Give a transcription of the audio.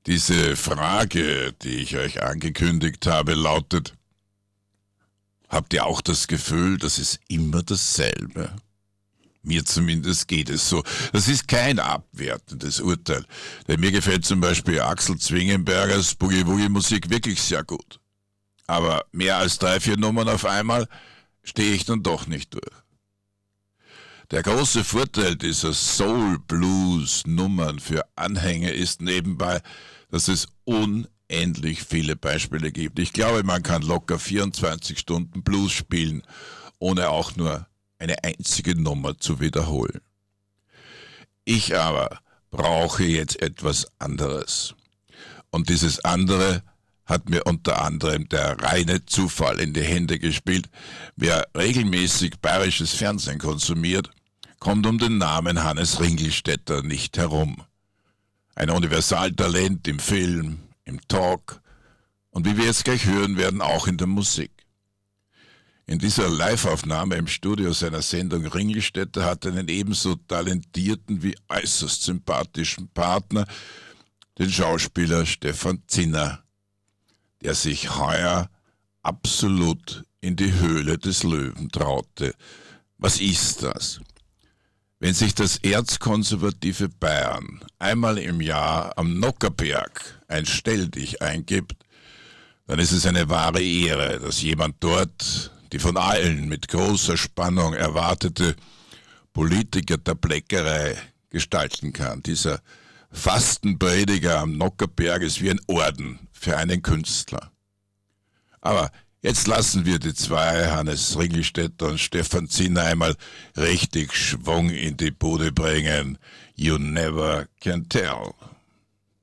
Diese Frage, die ich euch angekündigt habe, lautet: Habt ihr auch das Gefühl, das ist immer dasselbe? Mir zumindest geht es so. Das ist kein abwertendes Urteil. Denn mir gefällt zum Beispiel Axel Zwingenbergers Boogie-Woogie-Musik wirklich sehr gut. Aber mehr als 3, 4 Nummern auf einmal stehe ich dann doch nicht durch. Der große Vorteil dieser Soul-Blues-Nummern für Anhänger ist nebenbei, dass es unendlich viele Beispiele gibt. Ich glaube, man kann locker 24 Stunden Blues spielen, ohne auch nur eine einzige Nummer zu wiederholen. Ich aber brauche jetzt etwas anderes. Und dieses andere hat mir unter anderem der reine Zufall in die Hände gespielt. Wer regelmäßig bayerisches Fernsehen konsumiert, kommt um den Namen Hannes Ringelstetter nicht herum. Ein Universaltalent im Film, im Talk und wie wir jetzt gleich hören werden, auch in der Musik. In dieser Live-Aufnahme im Studio seiner Sendung Ringelstetter hat er einen ebenso talentierten wie äußerst sympathischen Partner, den Schauspieler Stefan Zinner, der sich heuer absolut in die Höhle des Löwen traute. Was ist das? Wenn sich das erzkonservative Bayern einmal im Jahr am Nockherberg ein Stelldich eingibt, dann ist es eine wahre Ehre, dass jemand dort die von allen mit großer Spannung erwartete Politiker der Bleckerei gestalten kann. Dieser Fastenprediger am Nockherberg ist wie ein Orden für einen Künstler. Aber jetzt lassen wir die zwei, Hannes Ringelstetter und Stefan Zinner, einmal richtig Schwung in die Bude bringen. You never can tell.